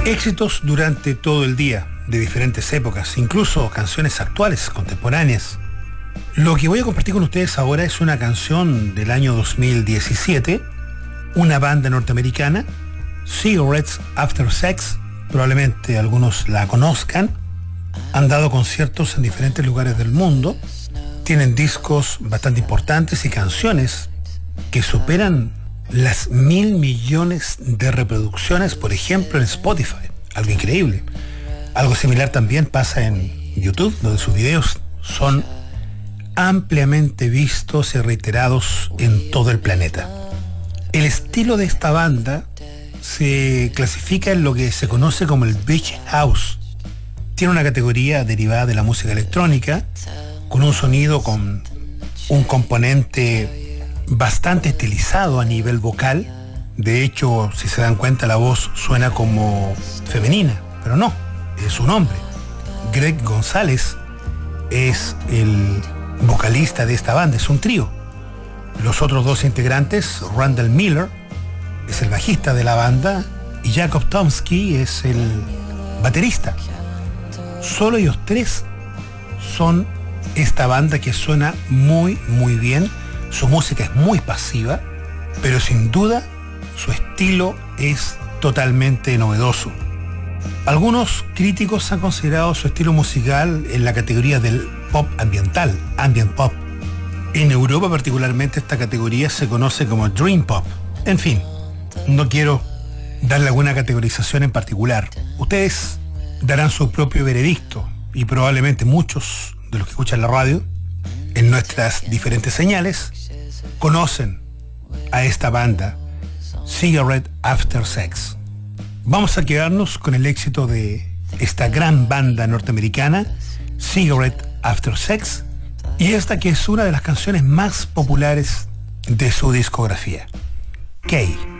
Éxitos durante todo el día, de diferentes épocas, incluso canciones actuales, contemporáneas. Lo que voy a compartir con ustedes ahora es una canción del año 2017, una banda norteamericana, Cigarettes After Sex, probablemente algunos la conozcan, han dado conciertos en diferentes lugares del mundo, tienen discos bastante importantes y canciones que superan las 1.000 millones de reproducciones, por ejemplo, en Spotify. Algo increíble. Algo similar también pasa en YouTube, donde sus videos son ampliamente vistos y reiterados en todo el planeta. El estilo de esta banda se clasifica en lo que se conoce como el Beach House. Tiene una categoría derivada de la música electrónica, con un sonido con un componente bastante estilizado a nivel vocal. De hecho, si se dan cuenta, la voz suena como femenina, pero no, es un hombre. Greg González es el vocalista de esta banda, es un trío. Los otros dos integrantes, Randall Miller, es el bajista de la banda, y Jacob Tomsky es el baterista. Solo ellos tres son esta banda que suena muy, muy bien. Su música es muy pasiva, pero sin duda su estilo es totalmente novedoso. Algunos críticos han considerado su estilo musical en la categoría del pop ambiental, ambient pop. En Europa particularmente esta categoría se conoce como dream pop. En fin, no quiero darle alguna categorización en particular. Ustedes darán su propio veredicto y probablemente muchos de los que escuchan la radio en nuestras diferentes señales conocen a esta banda, Cigarette After Sex. Vamos a quedarnos con el éxito de esta gran banda norteamericana, Cigarette After Sex, y esta que es una de las canciones más populares de su discografía, Kay.